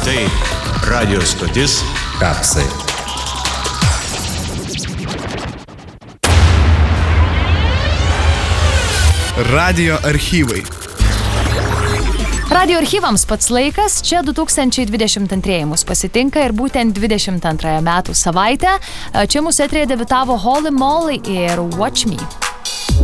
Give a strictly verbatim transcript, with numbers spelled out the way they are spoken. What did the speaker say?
Tai radio stotis Kapsai. Radio archyvai. Radio archyvams pats laikas, čia du tūkstančiai dvidešimt antrieji mus pasitinka ir būtent dvidešimt antrąją metų savaitę. Čia mūsų eteryje debiutavo Holy Moly ir Watch Me.